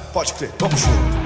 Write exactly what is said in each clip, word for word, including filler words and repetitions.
Pode crer, vamos junto.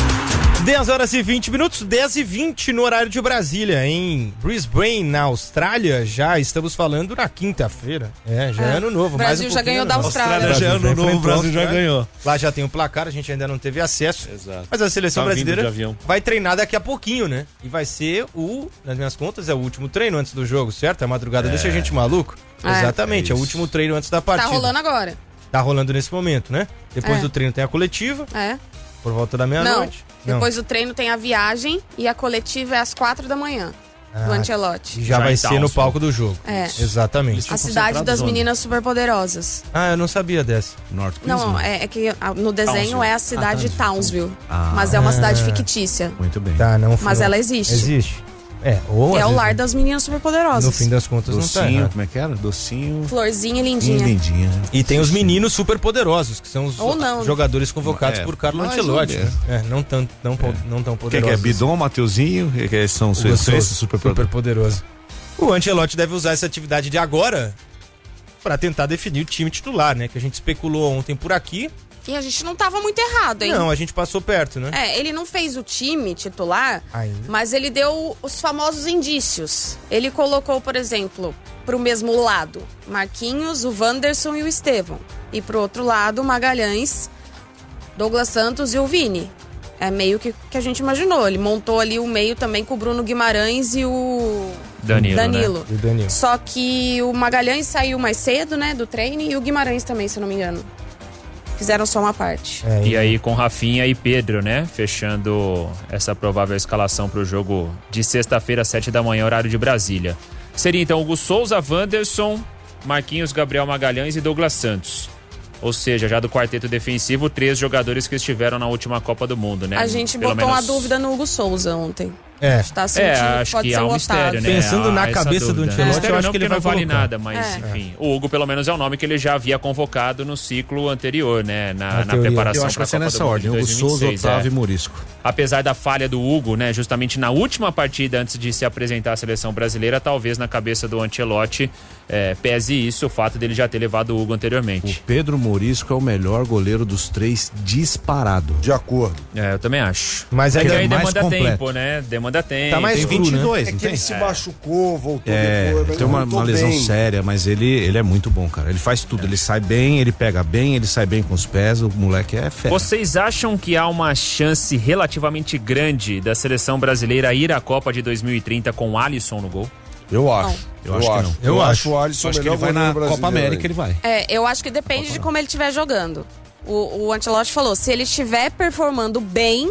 dez horas e vinte minutos, dez e vinte no horário de Brasília, em Brisbane, na Austrália. Já estamos falando na quinta-feira. É, já é, é ano novo. O Brasil mais um já ganhou da Austrália. Austrália já é ano novo, o Brasil já ganhou. Lá já tem o placar, a gente ainda não teve acesso. Exato. Mas a seleção Tá brasileira vai treinar daqui a pouquinho, né? E vai ser o, nas minhas contas, é o último treino antes do jogo, certo? A madrugada é. deixa a gente maluco. É. Exatamente, é, é o último treino antes da partida. Tá rolando agora. Tá rolando nesse momento, né? Depois é. do treino tem a coletiva. É. Por volta da meia-noite. Não. Depois do treino tem a viagem e a coletiva é às quatro da manhã. Ah, do Ancelotti. Já, já vai ser no palco do jogo. É. Exatamente. A cidade das onde? Meninas superpoderosas. Ah, eu não sabia dessa. North Não, é, é que no desenho Townsville. É a cidade ah, de Townsville. Ah. Mas é uma cidade fictícia. Muito bem. Tá, não mas ela existe. Existe. É, ou é o lar das meninas superpoderosas. No fim das contas Docinho, não tá. Como é que era? Docinho. Florzinha e lindinha. E lindinha. E tem os meninos superpoderosos, que são os não, jogadores convocados é, por Carlo Ancelotti. É, não tão, não, é. não tão poderosos. Quem é, que é Bidon, Mateuzinho? Que é, são os super, super poderosos. O Ancelotti deve usar essa atividade de agora para tentar definir o time titular, né? Que a gente especulou ontem por aqui. E a gente não tava muito errado, hein? Não, a gente passou perto, né? É, ele não fez o time titular, ainda, mas ele deu os famosos indícios. Ele colocou, por exemplo, pro mesmo lado, Marquinhos, o Wanderson e o Estevão. E pro outro lado, Magalhães, Douglas Santos e o Vini. É meio que que a gente imaginou. Ele montou ali o meio também com o Bruno Guimarães e o Danilo. Danilo. Né? E o Danilo. Só que o Magalhães saiu mais cedo, né, do treino, e o Guimarães também, se eu não me engano. Fizeram só uma parte. É, e aí com Rafinha e Pedro, né? Fechando essa provável escalação para o jogo de sexta-feira, às sete da manhã, horário de Brasília. Seria então Hugo Souza, Wanderson, Marquinhos, Gabriel Magalhães e Douglas Santos. Ou seja, já do quarteto defensivo, três jogadores que estiveram na última Copa do Mundo, né? A gente Pelo botou menos... uma dúvida no Hugo Souza ontem. É, tá sentindo, é acho pode que ser há um Otávio. mistério, né? Pensando há na cabeça do Ancelotti, é. eu acho que ele vai não vale colocar. nada, mas é. enfim. O Hugo, pelo menos, é o nome que ele já havia convocado no ciclo anterior, né? Na, na, na preparação para a Copa nessa do ordem. Mundo de dois mil e vinte e seis, Hugo Souza, Otávio é. e Morisco. Apesar da falha do Hugo, né? Justamente na última partida antes de se apresentar à seleção brasileira, talvez na cabeça do Ancelotti é, pese isso, o fato dele já ter levado o Hugo anteriormente. O Pedro Morisco é o melhor goleiro dos três disparado. De acordo. É, eu também acho. Mas ainda aí mais demanda completo. tempo, né? Demanda tempo. Tá mais tem vinte e dois, é não que tem? ele se É. machucou, voltou É, depois. tem uma, voltou uma lesão bem. séria, mas ele, ele é muito bom, cara. Ele faz tudo, é. ele sai bem, ele pega bem, ele sai bem com os pés, o moleque é fera. Vocês acham que há uma chance relativamente grande da seleção brasileira ir à Copa de dois mil e trinta com o Alisson no gol? Eu acho. Eu, eu acho acho que não. Eu, Eu acho, acho. o Alisson Eu acho que ele vai na Copa América, ele vai. É, eu acho que depende de como ele estiver jogando. O, o Ancelotti falou, se ele estiver performando bem,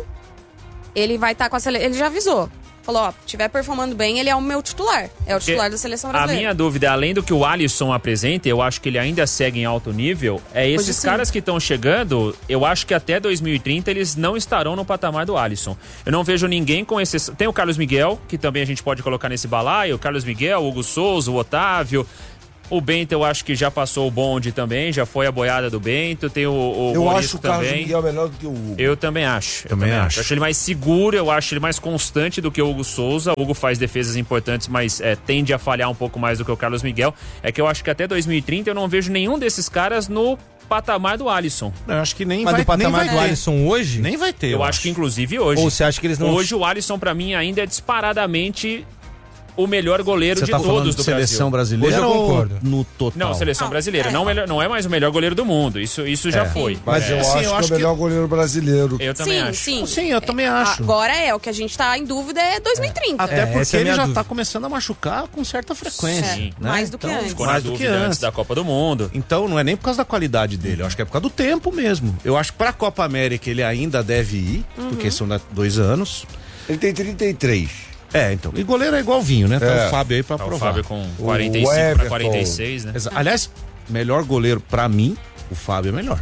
ele vai estar tá com a seleção. Ele já avisou. Falou, ó, estiver performando bem, ele é o meu titular. É o titular da seleção brasileira. A minha dúvida, além do que o Alisson apresenta, eu acho que ele ainda segue em alto nível, é esses caras que estão chegando, eu acho que até dois mil e trinta eles não estarão no patamar do Alisson. Eu não vejo ninguém com exceção. Tem o Carlos Miguel, que também a gente pode colocar nesse balaio, o Carlos Miguel, o Hugo Souza, o Otávio. O Bento eu acho que já passou o bonde também, já foi a boiada do Bento, tem o, o Eu Morisco acho o Carlos também. Miguel melhor do que o Hugo. Eu também acho. Eu também também acho. acho. Acho ele mais seguro, eu acho ele mais constante do que o Hugo Souza. O Hugo faz defesas importantes, mas é, tende a falhar um pouco mais do que o Carlos Miguel. É que eu acho que até dois mil e trinta eu não vejo nenhum desses caras no patamar do Alisson. Eu acho que nem Mas vai, do patamar nem vai do ter. Alisson hoje? Nem vai ter. Eu, eu acho que inclusive hoje. Ou você acha que eles não... Hoje o Alisson pra mim ainda é disparadamente o melhor goleiro Você de tá todos falando do de seleção Brasil. brasileira Hoje eu ou concordo. no total? Não, seleção Não, brasileira. é. Não, melhor, não é mais o melhor goleiro do mundo. Isso, isso já É. foi. Mas É. eu, Sim, acho eu que acho é o melhor que- goleiro brasileiro. Eu também sim, acho. sim. Sim, eu também acho. Agora é, o que a gente tá em dúvida é dois mil e trinta. Até É, porque essa é a ele minha já dúvida. tá começando a machucar com certa frequência. Sim. né? Mais do que Então, antes. Ficou mais na do que dúvida antes. antes da Copa do Mundo. Então não é nem por causa da qualidade dele, eu acho que é por causa do tempo mesmo. Eu acho que pra Copa América ele ainda deve ir, porque são da- dois anos. Ele tem trinta e três. É, então. E goleiro é igual vinho, né? Tá É. o Fábio aí pra Tá o provar. Fábio com O quarenta e cinco Everton. para quarenta e seis, né? Exa- Aliás, melhor goleiro pra mim, o Fábio é melhor.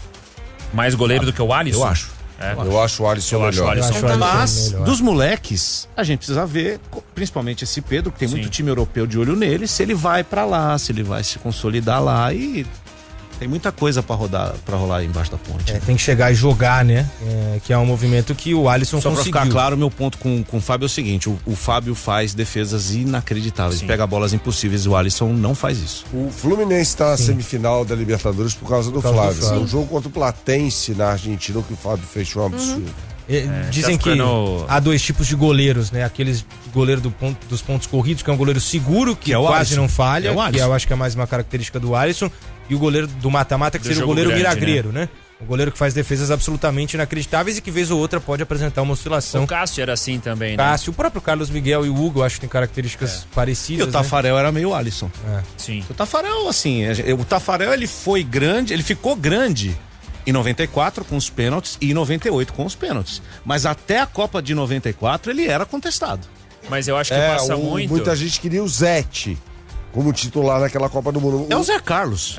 Mais goleiro do que o Alisson? Eu acho. É. Eu acho o Alisson Eu acho melhor. o Alisson Eu acho o Alisson Mas, melhor. dos moleques, a gente precisa ver, co- principalmente esse Pedro, que tem Sim. muito time europeu de olho nele, se ele vai pra lá, se ele vai se consolidar lá e Tem muita coisa pra rodar, para rolar aí embaixo da ponte. É, tem que chegar e jogar, né? É, que é um movimento que o Alisson Só conseguiu. pra ficar claro, meu ponto com, com o Fábio é o seguinte, o, o Fábio faz defesas inacreditáveis, Sim. pega bolas impossíveis, o Alisson não faz isso. O Fluminense tá na semifinal da Libertadores por causa do Por causa do Flávio. Flávio. O jogo contra o Platense na Argentina, que o Fábio fez foi um absurdo. É, dizem tá que ficando- há dois tipos de goleiros, né? Aqueles goleiro do ponto, dos pontos corridos, que é um goleiro seguro, que, Que é o quase Alisson. não falha, É o que Alisson. eu acho que é mais uma característica do Alisson, e o goleiro do mata-mata, que Do seria o jogo goleiro grande, milagreiro, né? O goleiro que faz defesas absolutamente inacreditáveis e que vez ou outra pode apresentar uma oscilação. O Cássio era assim também, né? Cássio, o próprio Carlos Miguel e o Hugo, eu acho que tem características E parecidas. o Tafarel era meio Alisson. Né? É. Sim. O Tafarel, assim, o Tafarel ele foi grande, ele ficou grande em noventa e quatro com os pênaltis e em noventa e oito com os pênaltis. Mas até a Copa de noventa e quatro ele era contestado. Mas eu acho que É, passa o- muito. muita gente queria o Zete como titular naquela Copa do Mundo. É o Zé Carlos.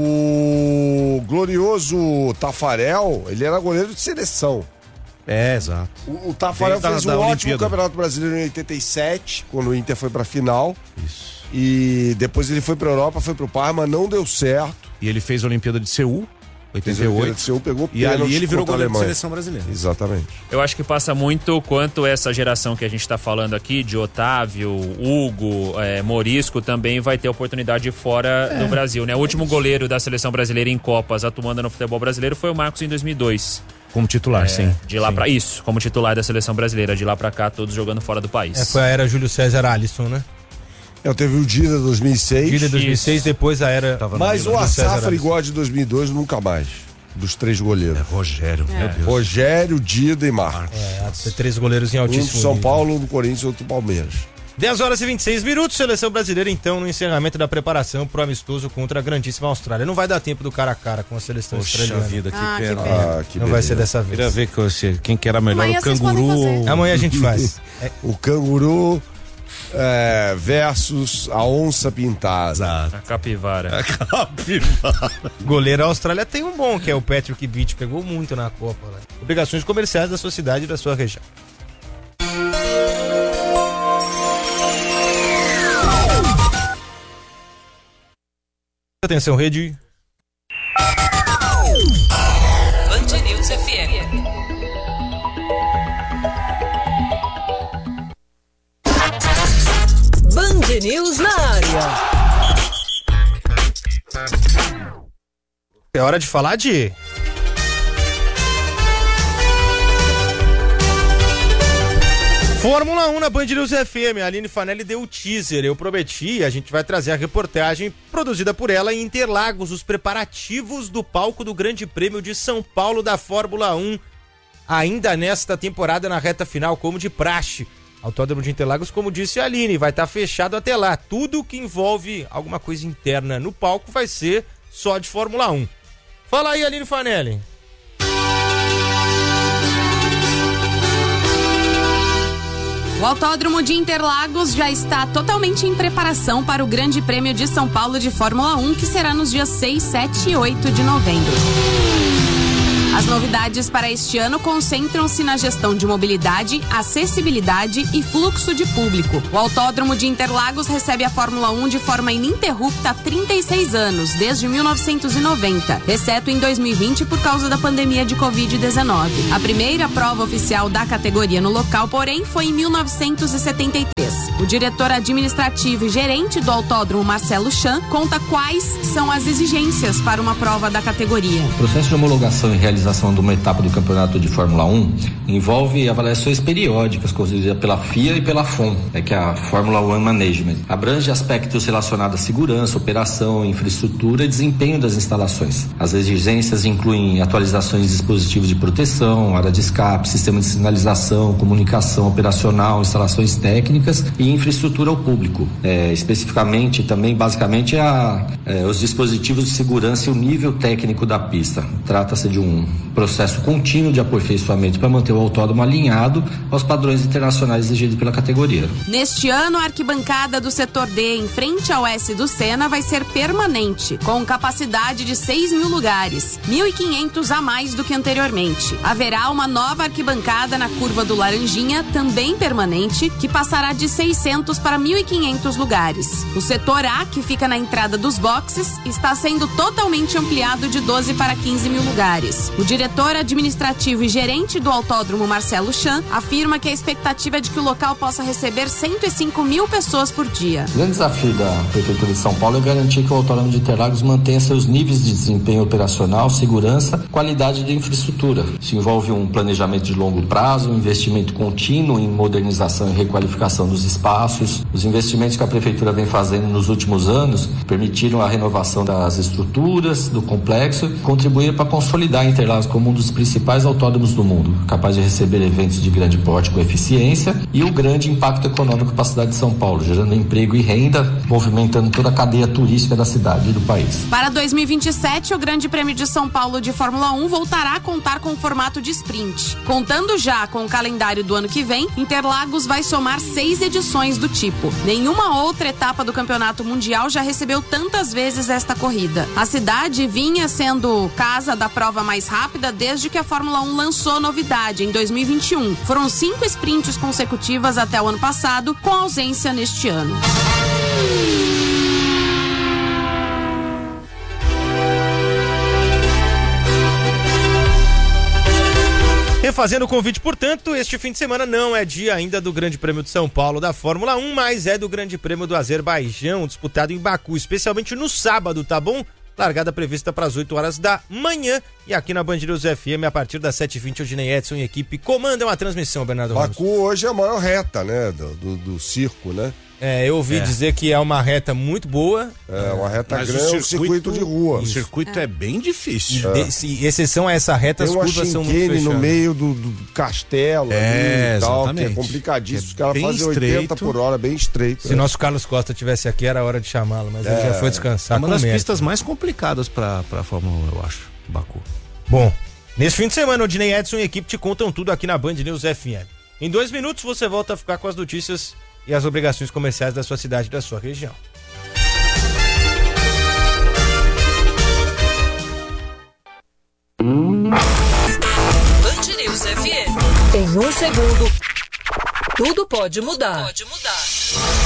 O glorioso Tafarel, ele era goleiro de seleção. É, exato. O, o Tafarel Desde a- fez um da ótimo Olimpíada. Campeonato Brasileiro em oitenta e sete, quando o Inter foi pra final. Isso. E depois ele foi pra Europa, foi pro Parma, não deu certo. E ele fez a Olimpíada de Seul, Fez oitenta e a Olimpíada oito. de Seul, pegou E ali pênalti ele virou contra a goleiro de Alemanha. seleção brasileira. Exatamente. Eu acho que passa muito quanto essa geração que a gente tá falando aqui, de Otávio, Hugo, é, Morisco, também vai ter oportunidade fora do Brasil, né? O último goleiro da seleção brasileira em Copas atuando no futebol brasileiro foi o Marcos em dois mil e dois. Como titular, sim. De lá Sim. pra isso, como titular da seleção brasileira, de lá pra cá, todos jogando fora do país. É, foi a era Júlio César Alisson, né? Eu teve o Dida dois mil e seis. Vida dois mil e seis, Isso. depois a era. Tava no Mas o Júlio César Assafra Alisson. igual a de dois mil e dois, nunca mais. Dos três goleiros. Rogério, meu Deus. Rogério, Dida e Marcos. É, há três goleiros em Um altíssimo do São nível. Paulo, um do Corinthians e outro do Palmeiras. dez horas e vinte e seis minutos, seleção brasileira então no encerramento da preparação pro amistoso contra a grandíssima Austrália. Não vai dar tempo do cara a cara com a seleção Poxa australiana. vida, que Ah, que pena. pena. Ah, que Não vai beleza. ser dessa Queria vez. ver que você- quem que era melhor, Amanhã o vocês podem canguru fazer. ou... Amanhã a gente faz. É, O canguru é, versus a onça pintada. Exato. A capivara. goleiro a Austrália tem um bom, que é o Patrick Beach, pegou muito na Copa. Né? Obrigações comerciais da sua cidade e da sua região. Atenção, rede. Band News F M. Band News na área. É hora de falar de... Fórmula um na Band News F M. A Aline Fanelli deu o teaser. Eu prometi, a gente vai trazer a reportagem produzida por ela em Interlagos, os preparativos do palco do Grande Prêmio de São Paulo da Fórmula um, ainda nesta temporada na reta final, como de praxe. Autódromo de Interlagos, como disse a Aline, vai estar fechado até lá. Tudo que envolve alguma coisa interna no palco vai ser só de Fórmula um. Fala aí, Aline Fanelli. O Autódromo de Interlagos já está totalmente em preparação para o Grande Prêmio de São Paulo de Fórmula um, que será nos dias seis, sete e oito de novembro. As novidades para este ano concentram-se na gestão de mobilidade, acessibilidade e fluxo de público. O Autódromo de Interlagos recebe a Fórmula um de forma ininterrupta há trinta e seis anos, desde mil novecentos e noventa, exceto em dois mil e vinte por causa da pandemia de covid dezenove. A primeira prova oficial da categoria no local, porém, foi em mil novecentos e setenta e três. O diretor administrativo e gerente do autódromo, Marcelo Chan, conta quais são as exigências para uma prova da categoria. O processo de homologação e realização de uma etapa do campeonato de Fórmula um envolve avaliações periódicas conduzidas pela F I A e pela F O M, né, que é a Fórmula One Management. Abrange aspectos relacionados à segurança, operação, infraestrutura e desempenho das instalações. As exigências incluem atualizações de dispositivos de proteção, área de escape, sistema de sinalização, comunicação operacional, instalações técnicas e infraestrutura ao público. É, especificamente, também, basicamente, a, é, os dispositivos de segurança e o nível técnico da pista. Trata-se de um processo contínuo de aperfeiçoamento para manter o autódromo alinhado aos padrões internacionais exigidos pela categoria. Neste ano, a arquibancada do setor D, em frente ao S do Senna, vai ser permanente, com capacidade de seis mil lugares, mil e quinhentos a mais do que anteriormente. Haverá uma nova arquibancada na curva do Laranjinha, também permanente, que passará de seiscentos para mil e quinhentos lugares. O setor A, que fica na entrada dos boxes, está sendo totalmente ampliado de doze para quinze mil lugares. O diretor administrativo e gerente do autódromo, Marcelo Chan, afirma que a expectativa é de que o local possa receber cento e cinco mil pessoas por dia. O grande desafio da Prefeitura de São Paulo é garantir que o Autódromo de Interlagos mantenha seus níveis de desempenho operacional, segurança, qualidade de infraestrutura. Isso envolve um planejamento de longo prazo, um investimento contínuo em modernização e requalificação dos espaços. Os investimentos que a Prefeitura vem fazendo nos últimos anos permitiram a renovação das estruturas do complexo e contribuíram para consolidar Interlagos como um dos principais autódromos do mundo, capaz de receber eventos de grande porte com eficiência e o grande impacto econômico para a cidade de São Paulo, gerando emprego e renda, movimentando toda a cadeia turística da cidade e do país. Para dois mil e vinte e sete, o Grande Prêmio de São Paulo de Fórmula um voltará a contar com o formato de sprint. Contando já com o calendário do ano que vem, Interlagos vai somar seis edições do tipo. Nenhuma outra etapa do Campeonato Mundial já recebeu tantas vezes esta corrida. A cidade vinha sendo casa da prova mais rápida desde que a Fórmula um lançou novidade em dois mil e vinte e um. Foram cinco sprints consecutivas até o ano passado, com ausência neste ano. Refazendo o convite, portanto, este fim de semana não é dia ainda do Grande Prêmio de São Paulo da Fórmula um, mas é do Grande Prêmio do Azerbaijão, disputado em Baku, especialmente no sábado, tá bom? Largada prevista para as oito horas da manhã. E aqui na Band News F M, a partir das sete e vinte, o Dinei Edson e equipe comandam a transmissão, Bernardo Ramos. Baku hoje é a maior reta, né? Do, do, do circo, né? É, eu ouvi É. dizer que é uma reta muito boa. É uma reta Mas grande, um circuito de rua. O circuito é, bem difícil. E de, se, exceção a essa reta, Tem as uma curvas são muito chinquene fechadas. no meio do, do castelo É, ali e tal, que exatamente. é complicadíssimo. Os É caras bem fazem oitenta estreito. por hora, bem estreito. Se é. nosso Carlos Costa tivesse aqui, era hora de chamá-lo, mas ele É. já foi descansar É uma com das mérito. pistas mais complicadas pra, pra Fórmula um, eu acho, Baku. Bom, nesse fim de semana, o Dinei Edson e a equipe te contam tudo aqui na Band News F M. Em dois minutos, você volta a ficar com as notícias e as obrigações comerciais da sua cidade e da sua região. Band News F M. Em um segundo, tudo pode mudar. Pode mudar.